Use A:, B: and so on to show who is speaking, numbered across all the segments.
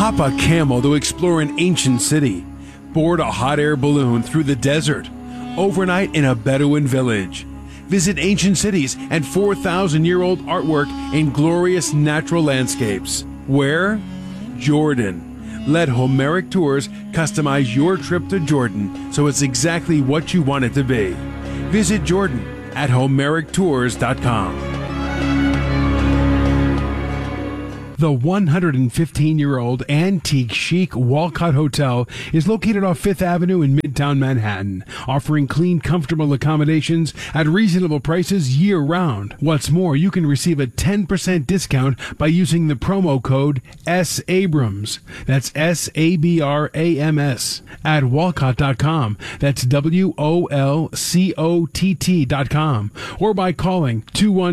A: Hop a camel to explore an ancient city. Board a hot air balloon through the desert. Overnight in a Bedouin village. Visit ancient cities and 4,000-year-old artwork in glorious natural landscapes. Where? Jordan. Let Homeric Tours customize your trip to Jordan so it's exactly what you want it to be. Visit Jordan at HomericTours.com. The 115-year-old antique chic Walcott Hotel is located off Fifth Avenue in Midtown Manhattan, offering clean, comfortable accommodations at reasonable prices year-round. What's more, you can receive a 10% discount by using the promo code SABRAMS. That's SABRAMS at Walcott.com. That's WOLCOTT.com. Or by calling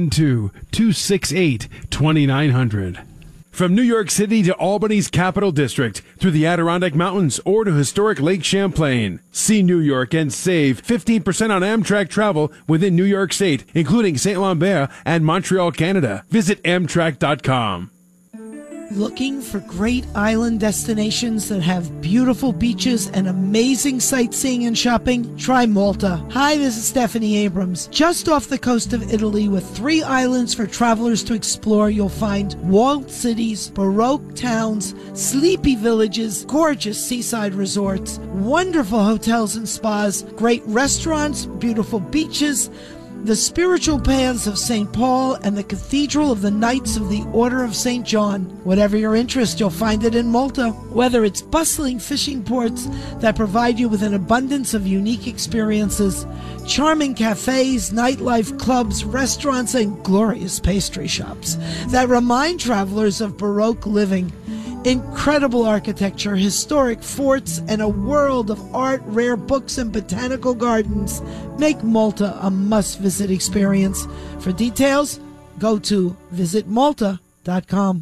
A: 212-268-2900. From New York City to Albany's Capital District, through the Adirondack Mountains, or to historic Lake Champlain. See New York and save 15% on Amtrak travel within New York State, including St. Lambert and Montreal, Canada. Visit Amtrak.com.
B: Looking for great island destinations that have beautiful beaches and amazing sightseeing and shopping? Try Malta. Hi, this is Stephanie Abrams. Just off the coast of Italy with 3 islands for travelers to explore, you'll find walled cities, Baroque towns, sleepy villages, gorgeous seaside resorts, wonderful hotels and spas, great restaurants, beautiful beaches, the spiritual paths of St. Paul, and the Cathedral of the Knights of the Order of St. John. Whatever your interest, you'll find it in Malta. Whether it's bustling fishing ports that provide you with an abundance of unique experiences, charming cafes, nightlife clubs, restaurants, and glorious pastry shops that remind travelers of Baroque living, incredible architecture, historic forts, and a world of art, rare books, and botanical gardens make Malta a must-visit experience. For details, go to visitmalta.com.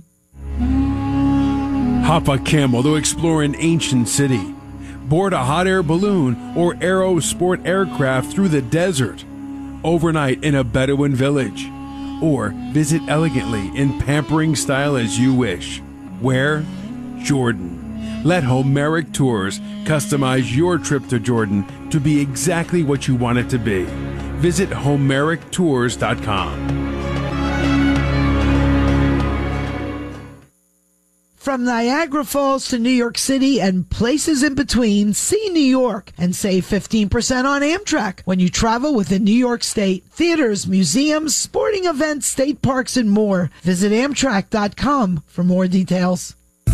A: Hop a camel to explore an ancient city. Board a hot air balloon or Aero Sport aircraft through the desert. Overnight in a Bedouin village. Or visit elegantly in pampering style as you wish. Where? Jordan. Let Homeric Tours customize your trip to Jordan to be exactly what you want it to be. Visit HomericTours.com.
B: From Niagara Falls to New York City and places in between, see New York and save 15% on Amtrak when you travel within New York State. Theaters, museums, sporting events, state parks, and more. Visit Amtrak.com for more details.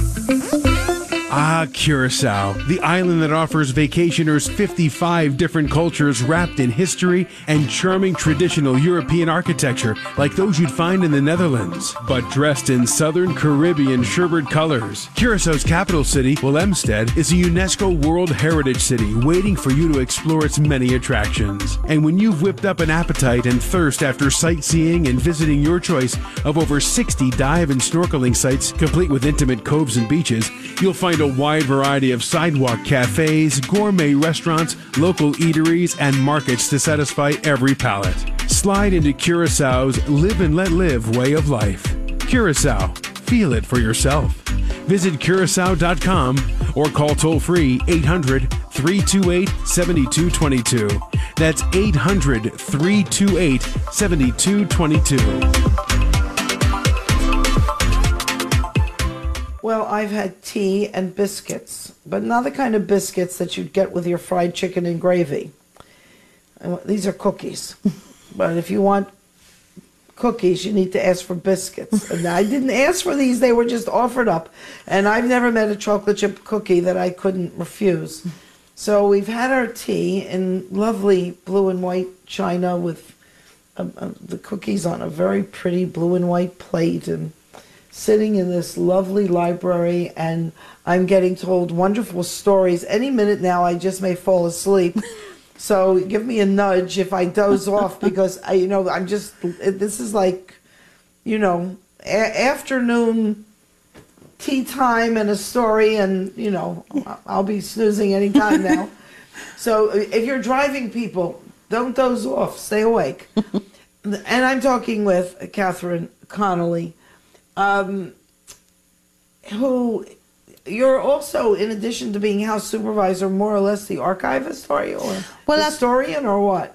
A: Ah, Curacao, the island that offers vacationers 55 different cultures wrapped in history and charming traditional European architecture like those you'd find in the Netherlands, but dressed in Southern Caribbean sherbet colors. Curaçao's capital city, Willemstad, is a UNESCO World Heritage City waiting for you to explore its many attractions. And when you've whipped up an appetite and thirst after sightseeing and visiting your choice of over 60 dive and snorkeling sites complete with intimate coves and beaches, you'll find a wide variety of sidewalk cafes, gourmet restaurants, local eateries, and markets to satisfy every palate. Slide into Curaçao's live and let live way of life. Curacao, feel it for yourself. Visit Curacao.com or call toll-free 800-328-7222. That's 800-328-7222.
B: Well, I've had tea and biscuits, but not the kind of biscuits that you'd get with your fried chicken and gravy. These are cookies. But if you want cookies, you need to ask for biscuits. And I didn't ask for these, they were just offered up. And I've never met a chocolate chip cookie that I couldn't refuse. So we've had our tea in lovely blue and white china with the cookies on a very pretty blue and white plate, and sitting in this lovely library, and I'm getting told wonderful stories. Any minute now, I just may fall asleep. So give me a nudge if I doze off, because I'm just, this is like, afternoon tea time and a story, and, I'll be snoozing any time now. So if you're driving, people, don't doze off, stay awake. And I'm talking with Catherine Connolly, who you're also, in addition to being house supervisor, more or less the archivist, are you, or historian, or what?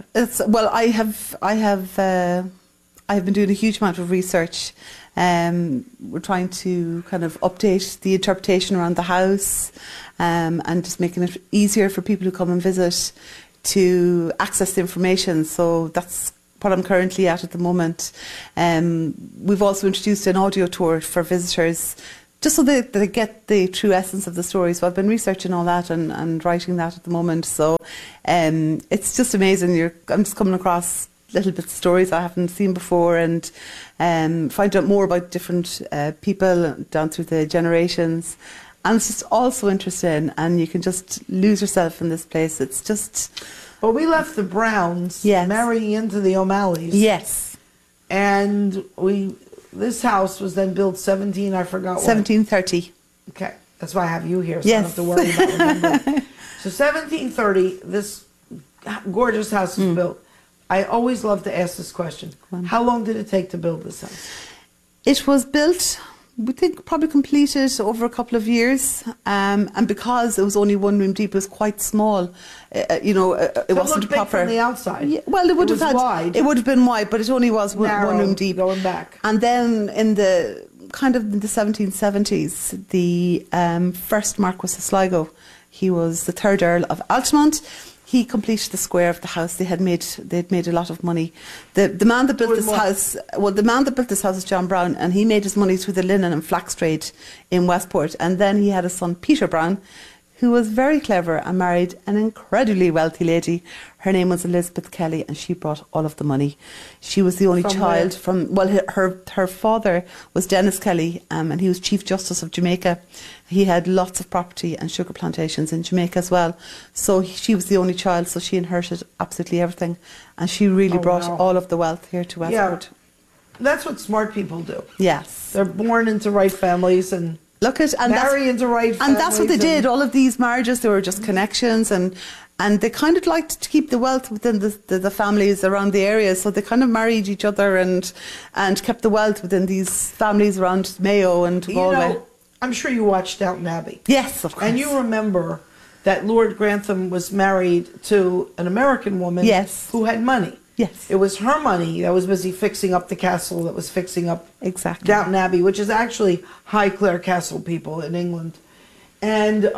C: I have been doing a huge amount of research. We're trying to kind of update the interpretation around the house, and just making it easier for people who come and visit to access the information. So that's what I'm currently at the moment. We've also introduced an audio tour for visitors, just so they get the true essence of the story. So I've been researching all that and writing that at the moment. So it's just amazing. I'm just coming across little bits of stories I haven't seen before, and find out more about different people down through the generations. And it's just also interesting, and you can just lose yourself in this place. It's just...
B: Well, we left the Browns,
C: yes,
B: marrying into the O'Malleys.
C: Yes.
B: And this house was then built
C: 1730.
B: Okay, that's why I have you here, so
C: yes.
B: I don't have to worry about remembering. So 1730, this gorgeous house was built. I always love to ask this question. How long did it take to build this house?
C: It was built, we think, probably completed over a couple of years. And because it was only one room deep, it was quite small. It wasn't
B: big
C: proper.
B: From the outside.
C: Yeah, well, it would have
B: wide.
C: It would have been wide, but it only was
B: Narrow,
C: one room deep.
B: Going back.
C: And then in the 1770s, the first Marquis of Sligo, he was the third Earl of Altamont. He completed the square of the house. They'd made a lot of money. The man that built this house, the man that built this house is John Brown, and he made his money through the linen and flax trade in Westport. And then he had a son, Peter Brown, who was very clever and married an incredibly wealthy lady. Her name was Elizabeth Kelly, and she brought all of the money. She was the only child from, well, her father was Dennis Kelly, and he was Chief Justice of Jamaica. He had lots of property and sugar plantations in Jamaica as well. So she was the only child, so she inherited absolutely everything. And she really brought all of the wealth here to Westport.
B: Yeah, that's what smart people do.
C: Yes.
B: They're born into right families and marry into right families.
C: And that's what they did. All of these marriages, they were just connections, and they kind of liked to keep the wealth within the families around the area. So they kind of married each other and kept the wealth within these families around Mayo and Galway.
B: I'm sure you watched Downton Abbey.
C: Yes, of course.
B: And you remember that Lord Grantham was married to an American woman who had money.
C: Yes.
B: It was her money that was busy fixing up the castle, that was fixing up
C: exactly
B: Downton Abbey, which is actually Highclere Castle, people, in England. And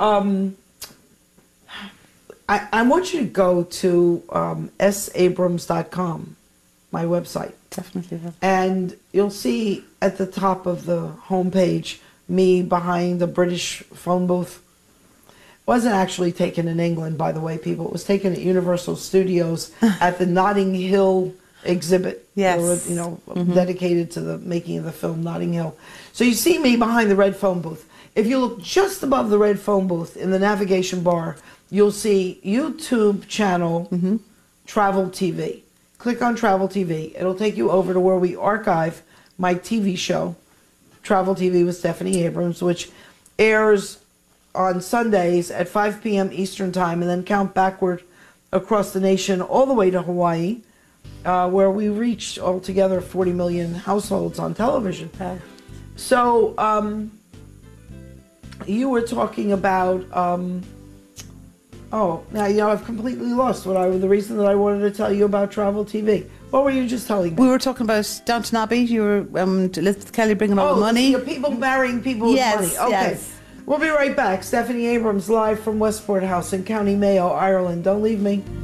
B: I want you to go to sabrams.com, my website.
C: Definitely.
B: And you'll see at the top of the homepage me behind the British phone booth. Wasn't actually taken in England, by the way, people. It was taken at Universal Studios at the Notting Hill exhibit.
C: Yes.
B: They were, dedicated to the making of the film Notting Hill. So you see me behind the red phone booth. If you look just above the red phone booth in the navigation bar, you'll see YouTube channel Travel TV. Click on Travel TV. It'll take you over to where we archive my TV show, Travel TV with Stephanie Abrams, which airs on Sundays at 5 p.m. Eastern Time, and then count backward across the nation all the way to Hawaii, where we reached altogether 40 million households on television. So you were talking about, now I've completely lost the reason that I wanted to tell you about Travel TV. What were you just telling me?
C: We were talking about Downton Abbey. You were Elizabeth Kelly bringing all the money.
B: People marrying people with money. Okay.
C: Yes.
B: We'll be right back. Stephanie Abrams live from Westport House in County Mayo, Ireland. Don't leave me.